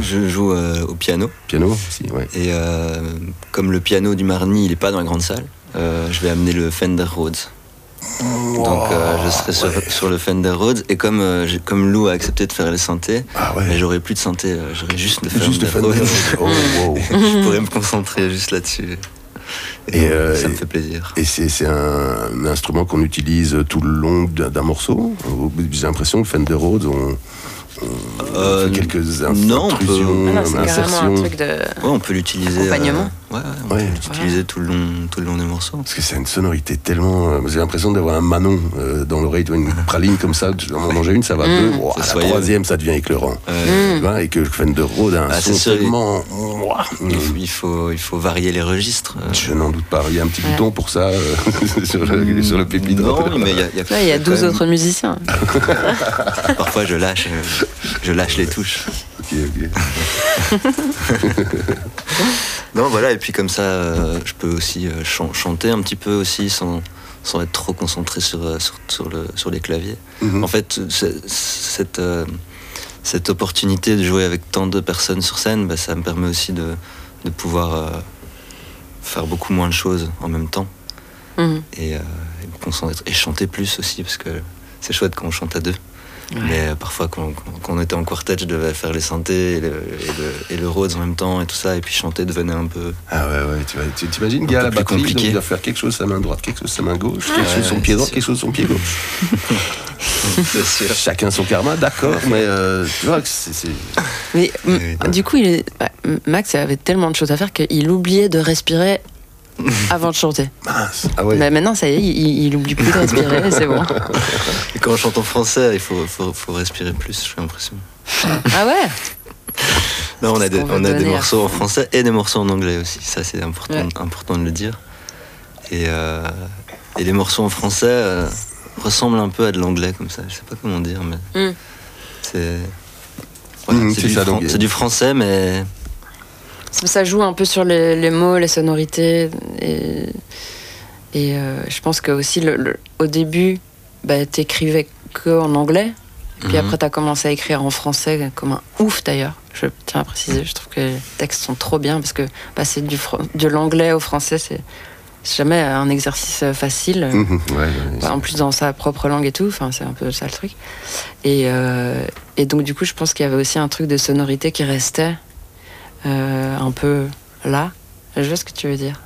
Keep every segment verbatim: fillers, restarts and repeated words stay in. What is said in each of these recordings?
Je joue euh, au piano. Piano aussi, ouais. Et euh, comme le piano du Marny, il n'est pas dans la grande salle, euh, je vais amener le Fender Rhodes. Wow, Donc euh, je serai sur, ouais. sur le Fender Rhodes. Et comme, euh, comme Lou a accepté de faire les synthés, ah ouais. mais j'aurai plus de synthé, euh, j'aurai juste le Fender, juste le Fender Rhodes. Oh, wow. Je pourrais me concentrer juste là-dessus. Et, et donc, euh, ça et, me fait plaisir. Et c'est, c'est un, un instrument qu'on utilise tout le long d'un, d'un morceau. J'ai l'impression que Fender Rhodes, on, on euh, fait quelques non, intrusions, ah non, c'est insertions. Un truc de... Ouais, on peut l'utiliser. Accompagnement. Euh, ouais, on ouais. peut l'utiliser ouais. tout le long, tout le long des morceaux. Parce que c'est une sonorité tellement. Euh, j'ai l'impression d'avoir un Manon euh, dans l'oreille, une praline comme ça. En manger une, ça va mmh. deux. Wow, la soyeux. Troisième, ça devient écœurant. Euh, mmh. Et que Fender Rhodes a un ah, son sûr, tellement. Il, il, faut, il faut varier les registres. Euh. Je n'en doute pas. Il y a un petit ouais. bouton pour ça euh, sur, le, sur le pépitre. Non, mais il y a, il y a, ouais, il y a douze autres musiciens. Parfois, je lâche, je lâche les touches. Ok, ok. Non, voilà, et puis comme ça, euh, je peux aussi euh, ch- chanter un petit peu aussi sans, sans être trop concentré sur, euh, sur, sur, le, sur les claviers. Mm-hmm. En fait, c'est, cette, euh, cette opportunité de jouer avec tant de personnes sur scène, bah, ça me permet aussi de, de pouvoir euh, faire beaucoup moins de choses en même temps. Mm-hmm. Et, euh, et me concentrer, et chanter plus aussi, parce que c'est chouette quand on chante à deux. Ouais. Mais euh, parfois, quand, quand on était en quartet, je devais faire les synthés et le, et, le, et le Rhodes en même temps et tout ça, et puis chanter devenait un peu. Ah ouais, ouais, tu, tu, t'imagines qu'il y a la batterie, donc il doit faire quelque chose sa main droite, quelque chose sa main gauche, quelque chose ouais, son pied droit, quelque chose son pied gauche. C'est sûr. Chacun son karma, d'accord, mais euh, tu vois que c'est. c'est... Mais m- du coup, il est, bah, Max avait tellement de choses à faire qu'il oubliait de respirer. Avant de chanter. Mince. Ah ouais. Mais maintenant, ça y est, il, il oublie plus de respirer, c'est bon. Et quand on chante en français, il faut, faut, faut respirer plus, j'ai l'impression. Ah ouais. Non, on a des, on a des morceaux en français et des morceaux en anglais aussi. Ça, c'est important, ouais. important de le dire. Et, euh, et les morceaux en français euh, ressemblent un peu à de l'anglais, comme ça. Je sais pas comment dire, mais mm. c'est, ouais, mmh, c'est, c'est, du ça, fran- donc... c'est du français, mais. Ça joue un peu sur les, les mots, les sonorités. Et, et euh, je pense que aussi, le, le, au début, bah, t'écrivais qu'en anglais. Et puis mm-hmm. après, t'as commencé à écrire en français, comme un ouf d'ailleurs. Je tiens à préciser, je trouve que les textes sont trop bien. Parce que passer du, de l'anglais au français, c'est, c'est jamais un exercice facile. Mm-hmm. Ouais, ouais, bah, en plus, dans sa propre langue et tout. Enfin, c'est un peu ça le truc. Et, euh, et donc, du coup, je pense qu'il y avait aussi un truc de sonorité qui restait. Euh, un peu là. Je vois ce que tu veux dire.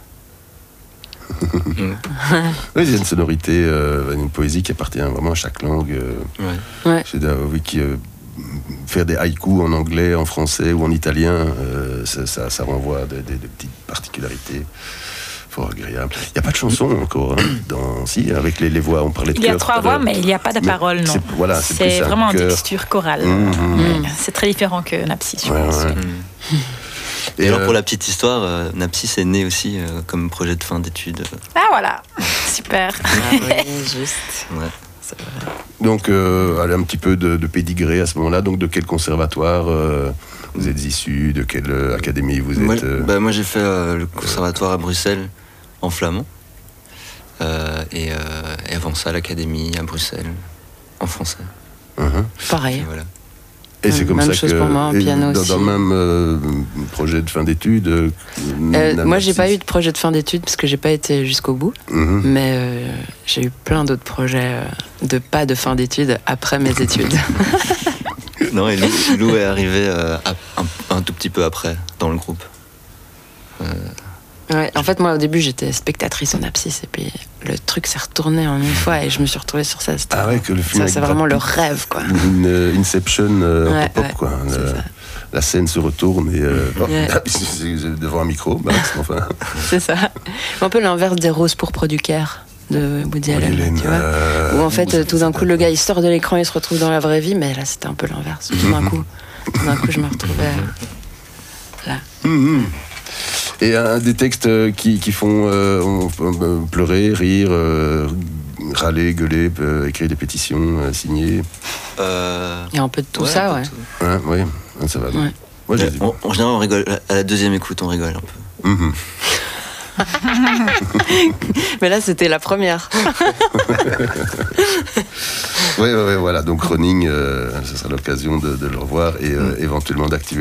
Oui, il y a une sonorité, euh, une poésie qui appartient vraiment à chaque langue. Euh, ouais. Ouais. C'est oui, qui, euh, faire des haïkus en anglais, en français ou en italien, euh, ça, ça, ça renvoie à des, des, des petites particularités fort agréables. Il n'y a pas de chanson encore, hein, dans, si, avec les, les voix, on parlait de Il y a trois voix, mais il n'y a pas de paroles, non. C'est, voilà, c'est, c'est vraiment en chœur. texture chorale. Mmh, mmh. Mmh. C'est très différent que Napsis, je ouais, pense. Ouais. Mmh. Et alors, euh... pour la petite histoire, euh, Napsis est né aussi euh, comme projet de fin d'études. Ah voilà, super. Ah oui, juste. Ouais. C'est vrai. Donc, euh, allez, un petit peu de, de pédigré à ce moment-là. Donc, de quel conservatoire euh, vous êtes issu, de quelle euh, académie vous êtes Moi, euh... bah, moi j'ai fait euh, le conservatoire à Bruxelles en flamand. Euh, et, euh, et avant ça, l'académie à Bruxelles en français. Uh-huh. Pareil. Et voilà. Et c'est comme même ça chose que pour moi, en piano dans, aussi. dans le même euh, projet de fin d'études. Euh, euh, moi, j'ai pas eu de projet de fin d'études parce que j'ai pas été jusqu'au bout. Mm-hmm. Mais euh, j'ai eu plein d'autres projets de pas de fin d'études après mes études. Non, et Lou, Lou est arrivé euh, un, un tout petit peu après dans le groupe. Euh... Ouais, en fait, moi, au début, j'étais spectatrice en Napsis, et puis le truc s'est retourné en une fois, et je me suis retrouvée sur ça. Ah ouais, que le film. Ça, c'est vraiment le rêve, quoi. Une, une Inception euh, ouais, pop, ouais, quoi. Le, la scène se retourne et euh, ouais. devant un micro, bah, enfin. C'est ça. Un peu l'inverse des Roses pourpres du Caire de Woody Allen, tu vois. Euh, Où en fait, euh, tout d'un coup, le gars, il sort de l'écran, il se retrouve dans la vraie vie, mais là, c'était un peu l'inverse. Tout d'un coup, tout d'un coup, je me retrouvais là. Mm-hmm. Et un des textes qui, qui font euh, on, euh, pleurer, rire, euh, râler, gueuler, euh, écrire des pétitions, euh, signer. Euh... Il y a un peu de tout ouais, ça, ouais. Tout. Ouais, ouais, ça va. Ouais. Moi, j'ai on, en général, on rigole. À la deuxième écoute, on rigole un peu. Mm-hmm. Mais là, c'était la première. Oui, ouais, ouais, voilà. Donc, Running, euh, ce sera l'occasion de, de le revoir et euh, mm. éventuellement d'activer